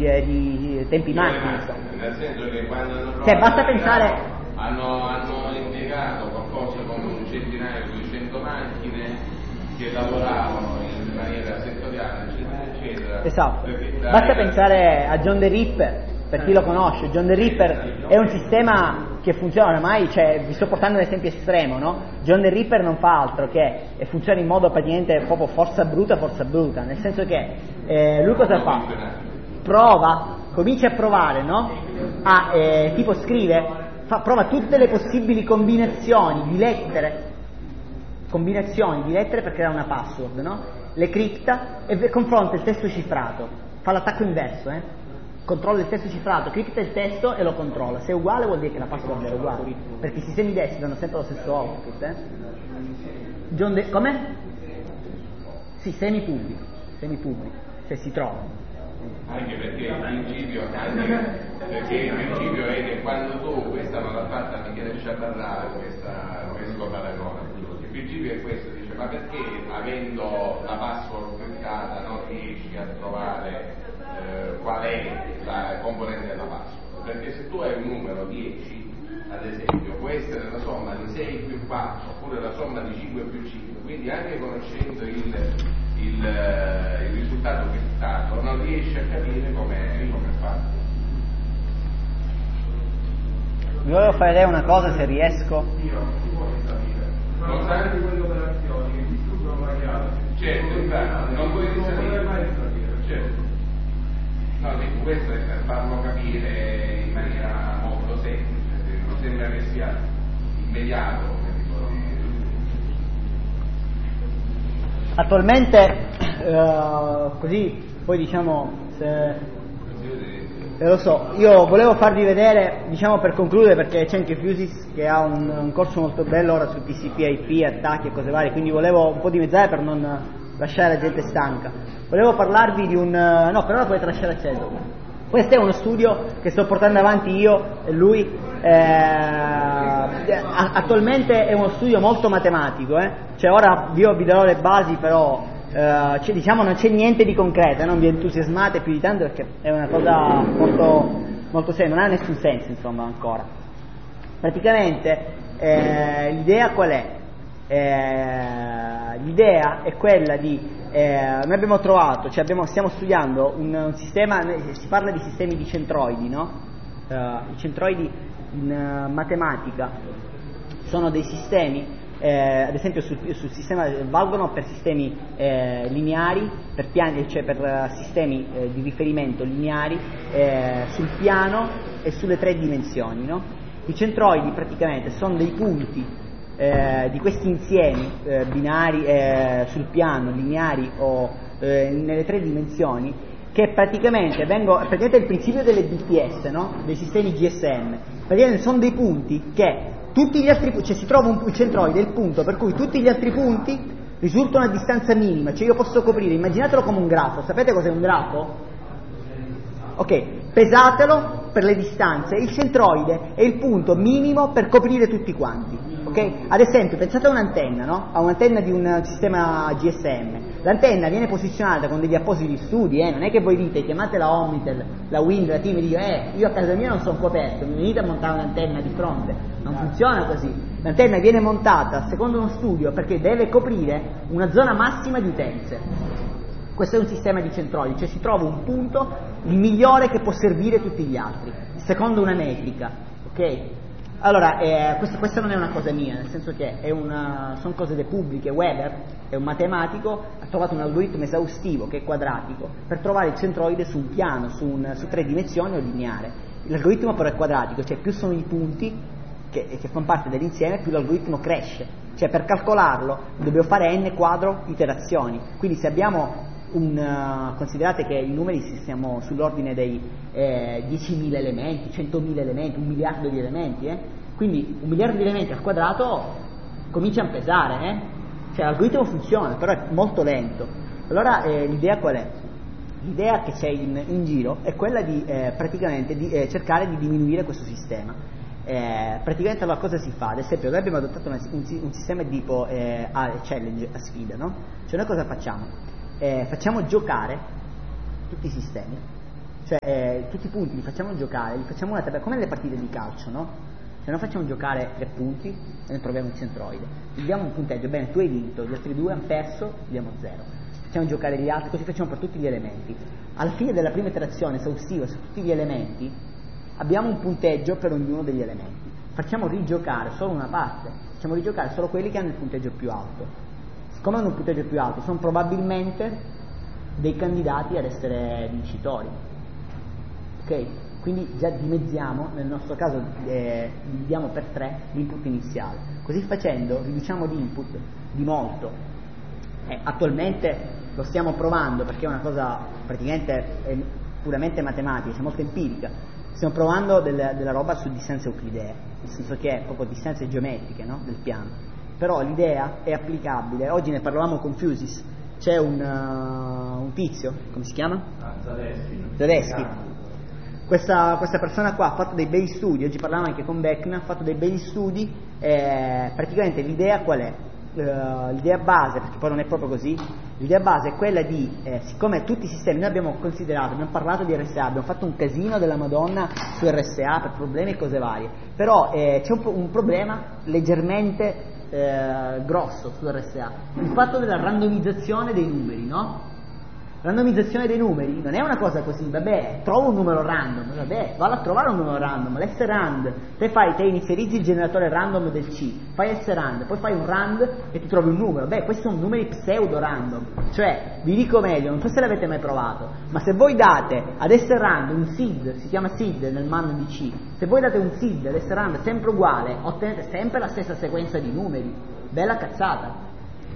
di tempi macchina. Nel senso che quando hanno Cioè, basta pensare... hanno impiegato qualcosa come un centinaio, 200 macchine che lavoravano in maniera settoriale, eccetera, eccetera. Esatto. Basta pensare a John the Ripper, per chi lo conosce. John the Ripper è un sistema che funziona oramai, cioè vi sto portando un esempio estremo, no? John the Ripper non fa altro che funziona in modo praticamente proprio forza bruta, nel senso che lui cosa fa? Comincia a provare, no? Tipo scrive, prova tutte le possibili combinazioni di lettere per creare una password, no? Le cripta e confronta il testo cifrato, fa l'attacco inverso, controlla il testo cifrato, cripta il testo e lo controlla. Se è uguale vuol dire che la password è uguale, perché i sistemi dessi danno sempre lo stesso output. Come? Sì, semi pubblico, cioè si trova. Anche perché il principio è che quando tu, questa non l'ha fatta Michele Sciabarrà, questo paragone, il principio è questo, dice, ma perché avendo la password criptata non riesci a trovare qual è la componente della password? Perché se tu hai un numero 10, ad esempio, può essere la somma di 6 più 4 oppure la somma di 5 più 5, quindi anche conoscendo il risultato criptato non riesci a capire come è fatto. Vi volevo fare vedere una cosa, se riesco. Nonostante quelle operazioni che distruggono la chiave, certo, non puoi risalire. Certo. No, dico, questo è per farlo capire in maniera molto semplice, non sembra che sia immediato, come dicono. Attualmente, così, poi diciamo, lo so, io volevo farvi vedere, diciamo per concludere, perché c'è anche Fusis che ha un corso molto bello ora su TCP/IP, attacchi e cose varie, quindi volevo un po' dimezzare per non lasciare la gente stanca. Volevo parlarvi di no, per ora potete lasciare acceso. Questo è uno studio che sto portando avanti io e lui, attualmente è uno studio molto matematico, cioè ora io vi darò le basi, però diciamo non c'è niente di concreto, non vi entusiasmate più di tanto perché è una cosa molto, molto seria, non ha nessun senso insomma ancora. Praticamente l'idea qual è? L'idea è quella di noi abbiamo trovato, cioè stiamo studiando un sistema, si parla di sistemi di centroidi, no? I centroidi in matematica sono dei sistemi, ad esempio sul sistema valgono per sistemi lineari, per piani, cioè per sistemi di riferimento lineari sul piano e sulle 3 dimensioni, no? I centroidi praticamente sono dei punti di questi insiemi binari sul piano, lineari o nelle 3 dimensioni, che praticamente praticamente è il principio delle BTS, no? Dei sistemi GSM. Praticamente sono dei punti che tutti gli altri, cioè si trova un centroide, il punto per cui tutti gli altri punti risultano a distanza minima, cioè io posso coprire, immaginatelo come un grafo. Sapete cos'è un grafo? Ok, pesatelo per le distanze, il centroide è il punto minimo per coprire tutti quanti. Okay? Ad esempio, pensate a un'antenna, no? A un'antenna di un sistema GSM. L'antenna viene posizionata con degli appositi studi, non è che voi dite, chiamate la Omitel, la Wind, la Team e dite io a casa mia non sono coperto, mi venite a montare un'antenna di fronte. Non funziona così. L'antenna viene montata secondo uno studio perché deve coprire una zona massima di utenze. Questo è un sistema di centroidi, cioè si trova un punto, il migliore che può servire tutti gli altri, secondo una metrica, ok? Allora, questa non è una cosa mia, nel senso che sono cose pubbliche. Weber è un matematico, ha trovato un algoritmo esaustivo che è quadratico per trovare il centroide su un piano, su 3 dimensioni o lineare. L'algoritmo però è quadratico, cioè più sono i punti che fanno parte dell'insieme, più l'algoritmo cresce. Cioè per calcolarlo dobbiamo fare n quadro iterazioni. Quindi se abbiamo considerate che i numeri siamo sull'ordine dei 10.000 elementi, 100.000 elementi, 1 miliardo di elementi, quindi 1 miliardo di elementi al quadrato comincia a pesare, cioè l'algoritmo funziona, però è molto lento. Allora l'idea qual è? L'idea che c'è in giro è quella di praticamente cercare di diminuire questo sistema. Praticamente allora cosa si fa? Ad esempio noi abbiamo adottato un sistema tipo challenge, a sfida, no? Cioè noi cosa facciamo? Facciamo giocare tutti i sistemi Cioè tutti i punti li facciamo giocare, li facciamo una tabella, come nelle partite di calcio, no? Se noi facciamo giocare 3 punti e ne troviamo un centroide, gli diamo un punteggio, bene, tu hai vinto, gli altri 2 hanno perso, gli diamo 0. Facciamo giocare gli altri, così facciamo per tutti gli elementi. Alla fine della prima iterazione esaustiva su tutti gli elementi abbiamo un punteggio per ognuno degli elementi. Facciamo rigiocare solo una parte, facciamo rigiocare solo quelli che hanno il punteggio più alto. Siccome hanno un punteggio più alto, sono probabilmente dei candidati ad essere vincitori. Ok? Quindi già dimezziamo, nel nostro caso dividiamo per 3 l'input iniziale. Così facendo riduciamo l'input di molto. Attualmente lo stiamo provando perché è una cosa praticamente puramente matematica, cioè molto empirica. Stiamo provando della roba su distanze euclidee, nel senso che è proprio distanze geometriche, no? Del piano. Però l'idea è applicabile. Oggi ne parlavamo con Fusis, c'è un tizio, come si chiama? Tedeschi. Questa persona qua ha fatto dei bei studi, oggi parlavamo anche con Beckner, ha fatto dei bei studi, praticamente l'idea qual è? L'idea base, perché poi non è proprio così, l'idea base è quella di, siccome tutti i sistemi, noi abbiamo considerato, abbiamo parlato di RSA, abbiamo fatto un casino della Madonna su RSA per problemi e cose varie, però c'è un problema leggermente grosso su RSA, il fatto della randomizzazione dei numeri, no? Randomizzazione dei numeri non è una cosa così, vabbè, trovo un numero random, vabbè, vado a trovare un numero random, l'srand, te inizializzi il generatore random del C, fai srand, poi fai un rand e ti trovi un numero, beh, questi sono numeri pseudo random, cioè, vi dico meglio, non so se l'avete mai provato, ma se voi date ad srand un seed, si chiama seed nel man di C, se voi date un seed ad srand sempre uguale, ottenete sempre la stessa sequenza di numeri, bella cazzata.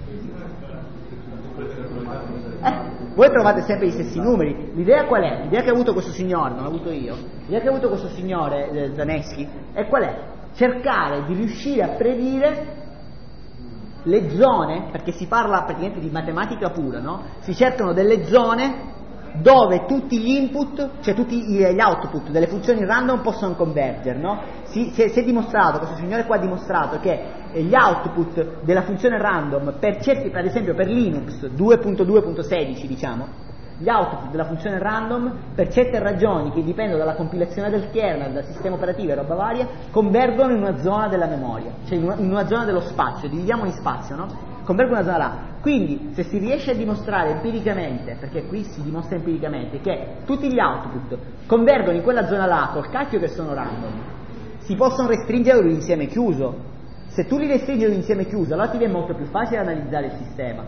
Voi trovate sempre gli stessi numeri. L'idea qual è? L'idea che ha avuto questo signore, non l'ho avuto io, l'idea che ha avuto questo signore Zaneschi è qual è? Cercare di riuscire a predire le zone, perché si parla praticamente di matematica pura, no? Si cercano delle zone dove tutti gli input, cioè tutti gli output delle funzioni random possono convergere, no? Si è dimostrato, questo signore qua ha dimostrato che gli output della funzione random per certi, ad esempio per Linux 2.2.16 diciamo, gli output della funzione random per certe ragioni che dipendono dalla compilazione del kernel, dal sistema operativo e roba varia, convergono in una zona della memoria, cioè in una zona dello spazio, dividiamo in spazio, no? Convergono in una zona là. Quindi se si riesce a dimostrare empiricamente, perché qui si dimostra empiricamente che tutti gli output convergono in quella zona là col cacchio che sono random, si possono restringere ad un insieme chiuso. Se tu li restringi ad un insieme chiuso, allora ti viene molto più facile analizzare il sistema.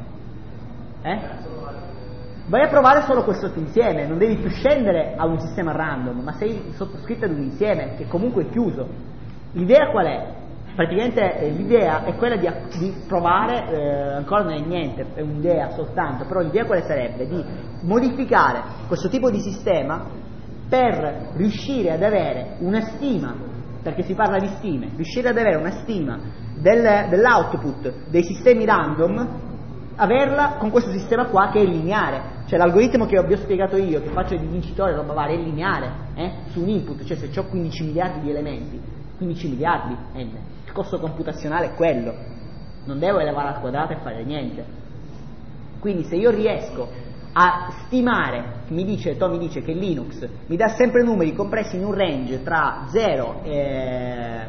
Vai a provare solo questo insieme, non devi più scendere a un sistema random, ma sei sottoscritto ad un insieme che comunque è chiuso. L'idea qual è? Praticamente l'idea è quella di provare, ancora non è niente, è un'idea soltanto, però l'idea quale sarebbe? Di modificare questo tipo di sistema per riuscire ad avere una stima, perché si parla di stime, riuscire ad avere una stima dell'output dei sistemi random, averla con questo sistema qua che è lineare, cioè l'algoritmo che vi ho spiegato io, che faccio di vincitore, roba varia, è lineare, su un input, cioè se ho 15 miliardi di elementi, 15 miliardi, il costo computazionale è quello, non devo elevare al quadrato e fare niente. Quindi se io riesco a stimare, Tommy dice che Linux mi dà sempre numeri compressi in un range tra 0 e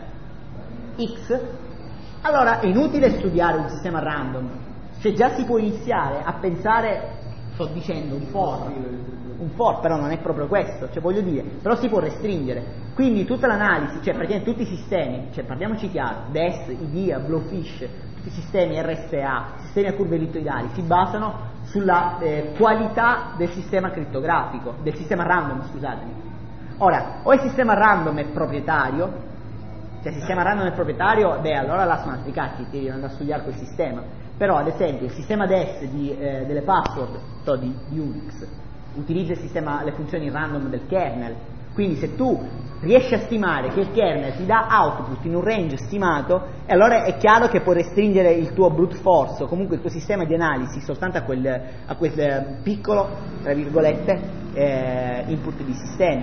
x, allora è inutile studiare un sistema random, cioè già si può iniziare a pensare, sto dicendo un for, però non è proprio questo, cioè voglio dire, però si può restringere. Quindi tutta l'analisi, cioè praticamente tutti i sistemi, cioè parliamoci chiaro, DES, IDEA, Blowfish, tutti i sistemi RSA, sistemi a curve ellittoidali, si basano sulla qualità del sistema crittografico, del sistema random, scusatemi. Ora, o il sistema random è proprietario, cioè il sistema random è proprietario, beh allora lasciano altri cacchi, devi andare a studiare quel sistema. Però ad esempio il sistema DES delle password di Unix utilizza le funzioni random del kernel, quindi se tu riesci a stimare che il kernel ti dà output in un range stimato, e allora è chiaro che puoi restringere il tuo brute force o comunque il tuo sistema di analisi soltanto a quel piccolo, tra virgolette, input di sistemi.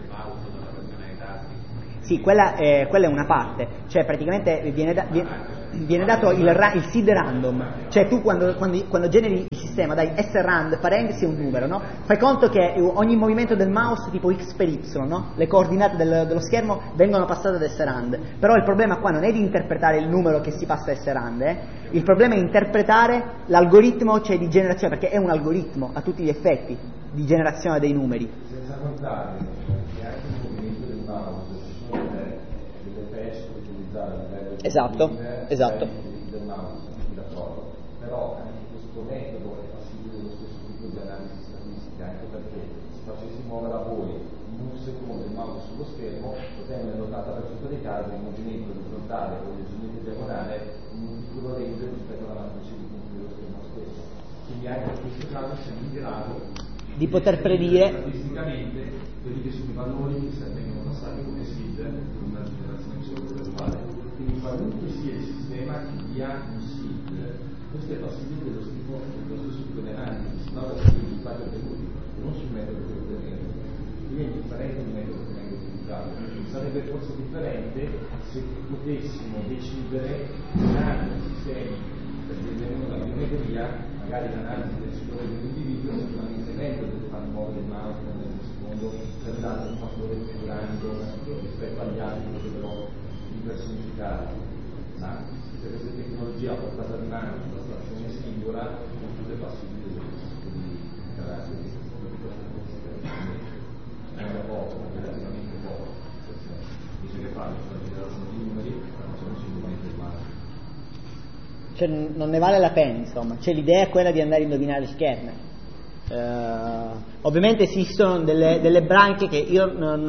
Sì, quella è una parte, cioè praticamente viene viene dato il seed random, cioè tu quando generi il sistema dai srand pareng sia un numero, no? Fai conto che ogni movimento del mouse tipo x per y, no? Le coordinate dello schermo vengono passate ad srand, però il problema qua non è di interpretare il numero che si passa a srand, il problema è interpretare l'algoritmo, cioè di generazione, perché è un algoritmo a tutti gli effetti di generazione dei numeri. Senza contare che anche il movimento del mouse ci sono delle patch da utilizzare a livello esatto. del mouse, d'accordo. Però anche questo metodo è passibile dello stesso tipo di analisi statistica, anche perché se facessimo ora a voi in un secondo il mouse sullo schermo, potremmo nell'80% dei casi il movimento orizzontale o leggermente diagonale in un piccolo range rispetto alla matrice di punti dello schermo stesso. Quindi anche in questo caso siamo in grado di poter predire statisticamente quelli che sono i valori che vengono passati come seed per una generazione pseudo-graduale. Quindi qualunque sia il sistema che dia un seed, questo è possibile dello stesso tipo di analisi, si basa sui risultati ottenuti, non sul metodo che ottenere. Quindi è differente il metodo che venga utilizzato. Sarebbe forse differente se potessimo decidere usando i sistemi per esempio la biometria, magari l'analisi del singolo dell'individuo, sicuramente meglio del far muovere il mouse nel secondo per dare un fattore più random rispetto agli altri che dovrebbero impersonificare. Ma se questa tecnologia portata di mano sulla stazione singola, non tutto è passibile di questo tipo di caratteri di questa considerazione. È poco, relativamente poco. Bisogna fare la generazione di numeri, ma facciamo sicuramente il massimo. Cioè, non ne vale la pena, insomma. Cioè, l'idea è quella di andare a indovinare le scherme. Ovviamente esistono delle branche che io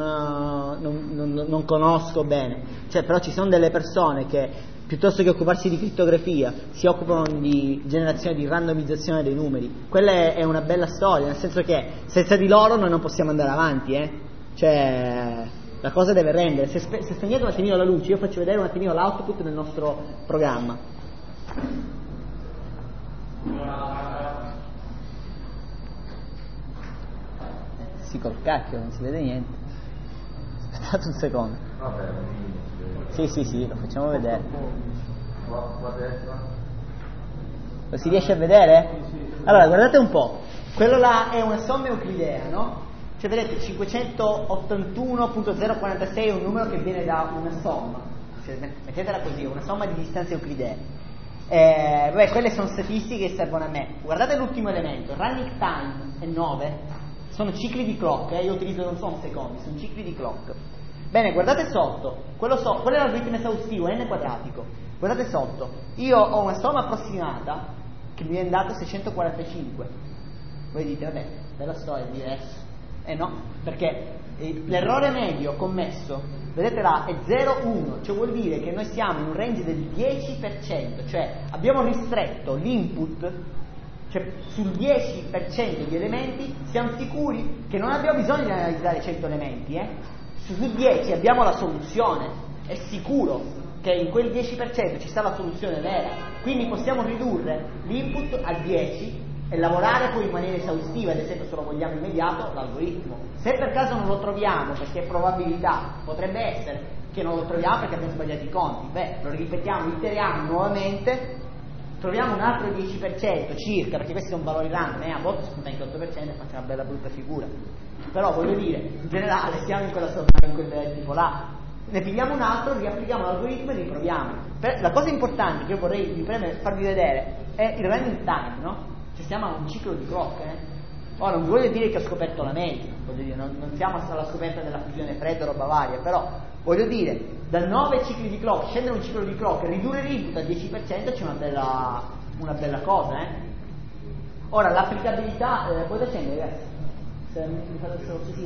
non conosco bene, cioè, però ci sono delle persone che piuttosto che occuparsi di crittografia si occupano di generazione, di randomizzazione dei numeri. Quella è una bella storia, nel senso che senza di loro noi non possiamo andare avanti, cioè la cosa deve rendere. Se spegnete un attimino la luce, io faccio vedere un attimino l'output del nostro programma. Sì, col cacchio non si vede niente. Aspettate un secondo. Sì, lo facciamo vedere. Lo si riesce a vedere? Allora, guardate un po'. Quello là è una somma euclidea, no? Cioè, vedete, 581.046 è un numero che viene da una somma. Cioè, mettetela così, una somma di distanze euclidee. Quelle sono statistiche che servono a me. Guardate l'ultimo elemento, running time è 9, sono cicli di clock, io utilizzo non sono secondi, sono cicli di clock. Bene, guardate sotto, quello è l'algoritmo esaustivo, n quadratico. Guardate sotto, io ho una somma approssimata che mi viene dato 645. Voi dite, vabbè, bella storia, diverso. No, perché l'errore medio commesso, vedete là, è 0,1, cioè vuol dire che noi siamo in un range del 10%, cioè abbiamo ristretto l'input, cioè sul 10% di elementi siamo sicuri che non abbiamo bisogno di analizzare 100 elementi, su 10 abbiamo la soluzione, è sicuro che in quel 10% ci sta la soluzione vera, quindi possiamo ridurre l'input a 10 e lavorare poi in maniera esaustiva, ad esempio se lo vogliamo immediato, l'algoritmo. Se per caso non lo troviamo, perché probabilità potrebbe essere che non lo troviamo perché abbiamo sbagliato i conti, lo ripetiamo, iteriamo nuovamente, troviamo un altro 10% circa, perché questi sono valori random, a volte spunta anche 8% e faccio una bella brutta figura, però voglio dire, in generale stiamo in quel tipo là, ne pigliamo un altro, riapplichiamo l'algoritmo e riproviamo. La cosa importante che io mi preme farvi vedere è il running time, no? Cioè siamo a un ciclo di clock, Ora non vi voglio dire che ho scoperto la media, voglio dire, non siamo alla scoperta della fusione fredda o roba varia, però voglio dire, da 9 cicli di clock scendere un ciclo di clock e ridurre l'input al 10% c'è una bella cosa, Ora l'applicabilità, potete accendere ragazzi? Se mi fate questa cortesia.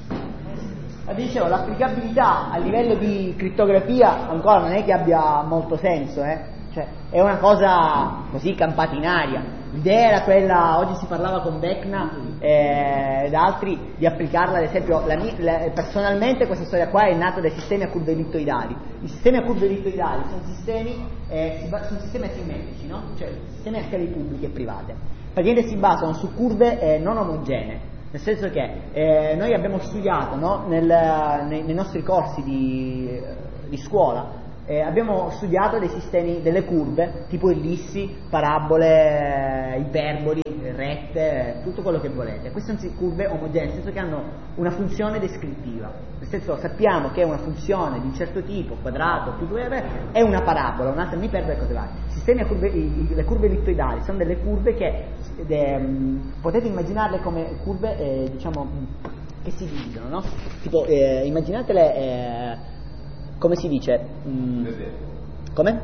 Dicevo, l'applicabilità a livello di crittografia ancora non è che abbia molto senso, Cioè, è una cosa così campata in aria. L'idea era quella, oggi si parlava con Beckna ed altri, di applicarla, ad esempio, personalmente questa storia qua è nata dai sistemi a curve ellittoidali. I sistemi a curve ellittoidali sono sistemi asimmetrici, no? Cioè sistemi a scale pubbliche e private. Praticamente si basano su curve non omogenee, nel senso che noi abbiamo studiato, no? nei nostri corsi di scuola, abbiamo studiato dei sistemi, delle curve, tipo ellissi, parabole, iperboli, rette, tutto quello che volete. Queste sono curve omogenee, nel senso che hanno una funzione descrittiva. Nel senso, sappiamo che una funzione di un certo tipo, quadrato, più è una parabola, un'altra un'iperbole e cose varie. Sistemi a curve, le curve ellittoidali sono delle curve che potete immaginarle come curve, diciamo, che si dividono, no? Tipo, immaginatele, come si dice? Come?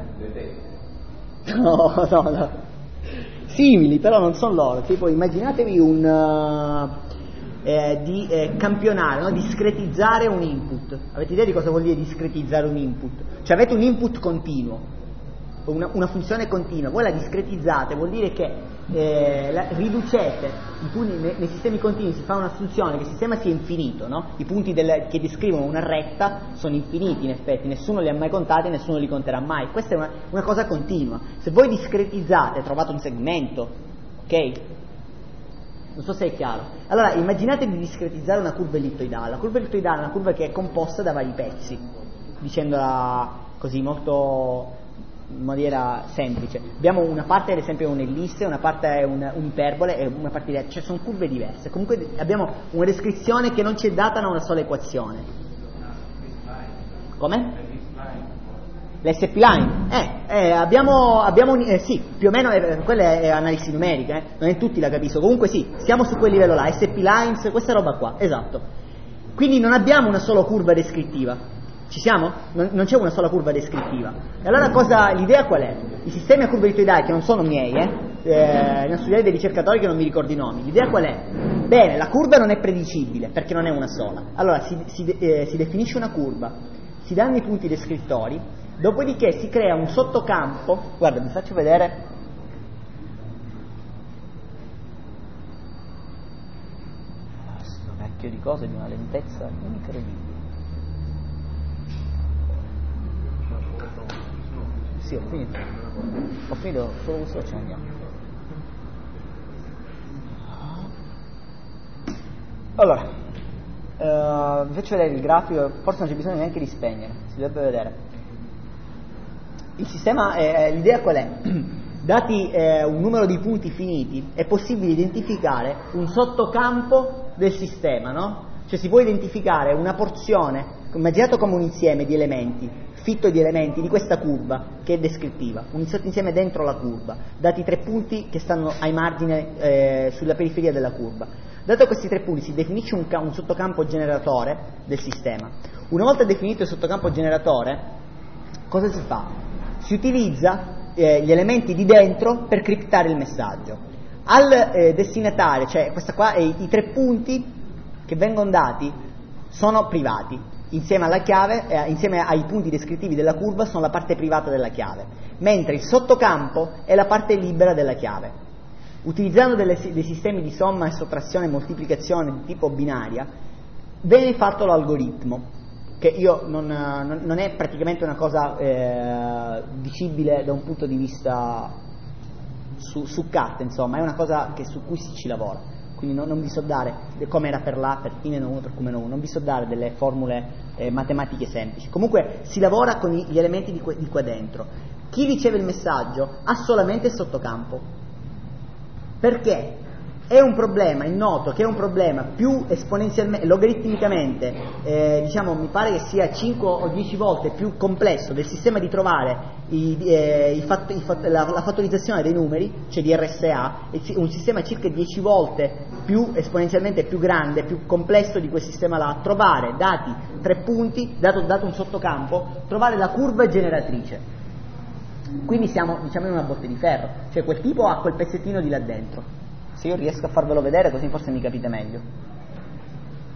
No. Simili, però non sono loro. Tipo, immaginatevi di campionare, no? Discretizzare un input. Avete idea di cosa vuol dire discretizzare un input? Cioè avete un input continuo, una funzione continua, voi la discretizzate, vuol dire che riducete i punti nei sistemi continui, si fa un'assunzione che il sistema sia infinito, no? I punti che descrivono una retta sono infiniti in effetti, nessuno li ha mai contati, nessuno li conterà mai. Questa è una cosa continua. Se voi discretizzate, trovate un segmento, ok? Non so se è chiaro. Allora immaginate di discretizzare una curva ellittoidale. La curva ellittoidale è una curva che è composta da vari pezzi, dicendola così molto in maniera semplice. Abbiamo una parte ad esempio un'ellisse, una parte è un'iperbole e una parte diversa, cioè sono curve diverse. Comunque abbiamo una descrizione che non ci è data da una sola equazione. Come? L'S-Line? Sì, più o meno quella è analisi numerica, non è tutti la capisco. Comunque sì, siamo su quel livello là, SP-Lines, questa roba qua, esatto. Quindi non abbiamo una sola curva descrittiva. Ci siamo? Non c'è una sola curva descrittiva. E allora l'idea qual è? I sistemi a curve ellittoidali, che non sono miei, ne ho studiati dei ricercatori che non mi ricordo i nomi. L'idea qual è? Bene, la curva non è predicibile, perché non è una sola. Allora si definisce una curva, si danno i punti descrittori, dopodiché si crea un sottocampo. Guarda, vi faccio vedere. Questo vecchio di cose di una lentezza incredibile. Sì, ho finito solo questo, ce ne andiamo. Allora, vi faccio vedere il grafico, forse non c'è bisogno neanche di spegnere, si dovrebbe vedere. Il sistema, l'idea qual è? Dati un numero di punti finiti, è possibile identificare un sottocampo del sistema, no? Cioè si può identificare una porzione, immaginato come un insieme di elementi, fitto di elementi di questa curva che è descrittiva, un sottoinsieme dentro la curva, dati 3 punti che stanno ai margini sulla periferia della curva. Dato questi 3 punti si definisce un sottocampo generatore del sistema. Una volta definito il sottocampo generatore, cosa si fa? Si utilizza gli elementi di dentro per criptare il messaggio. Al destinatario, cioè questa qua, i 3 punti che vengono dati sono privati. Insieme alla chiave, insieme ai punti descrittivi della curva, sono la parte privata della chiave, mentre il sottocampo è la parte libera della chiave. Utilizzando dei sistemi di somma e sottrazione e moltiplicazione di tipo binaria, viene fatto l'algoritmo, che non è praticamente una cosa dicibile da un punto di vista su carta, insomma, è una cosa su cui ci lavora. Quindi non vi so dare, come era per l'A, per T meno 1, per Q meno 1, non vi so dare delle formule matematiche semplici. Comunque si lavora con gli elementi di qua dentro. Chi riceve il messaggio ha solamente il sottocampo. Perché? È un problema, è noto che è un problema più esponenzialmente, logaritmicamente, mi pare che sia 5 o 10 volte più complesso del sistema di trovare la fattorizzazione dei numeri, cioè di RSA, un sistema circa 10 volte più esponenzialmente più grande, più complesso di quel sistema là, trovare dati 3 punti, dato un sottocampo, trovare la curva generatrice. Quindi siamo in una botte di ferro, cioè quel tipo ha quel pezzettino di là dentro. Se io riesco a farvelo vedere così forse mi capite meglio.